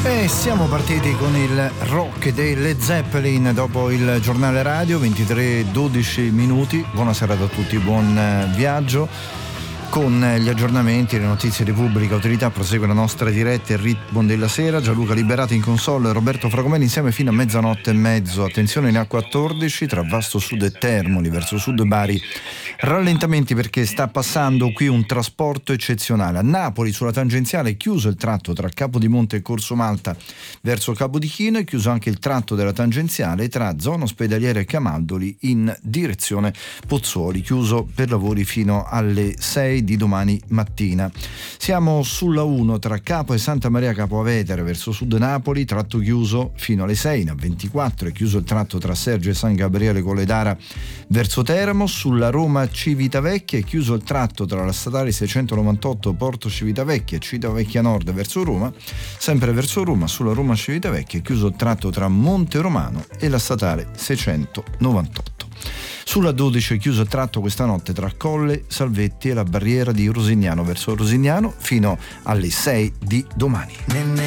E siamo partiti con il rock dei Led Zeppelin dopo il giornale radio, 23:12 minuti. Buonasera a tutti, buon viaggio. Con gli aggiornamenti e le notizie di pubblica utilità prosegue la nostra diretta Il ritmo della sera. Gianluca Liberati in console e Roberto Fragomeni insieme fino a mezzanotte e mezzo. Attenzione in A14 tra Vasto Sud e Termoli verso Sud Bari. Rallentamenti perché sta passando qui un trasporto eccezionale. A Napoli sulla tangenziale è chiuso il tratto tra Capodimonte e Corso Malta verso Capodichino, è chiuso anche il tratto della tangenziale tra zona ospedaliera e Camaldoli in direzione Pozzuoli, chiuso per lavori fino alle 6 di domani mattina. Siamo sulla 1 tra Capo e Santa Maria Capo Avetere verso Sud Napoli, tratto chiuso fino alle 6. In A24 è chiuso il tratto tra Sergio e San Gabriele Colledara verso Teramo. Sulla Roma Civitavecchia è chiuso il tratto tra la statale 698 Porto Civitavecchia e Civitavecchia Nord verso Roma. Sempre verso Roma, sulla Roma Civitavecchia è chiuso il tratto tra Monte Romano e la statale 698. Sulla 12 è chiuso il tratto questa notte tra Colle Salvetti e la barriera di Rosignano verso Rosignano fino alle 6 di domani.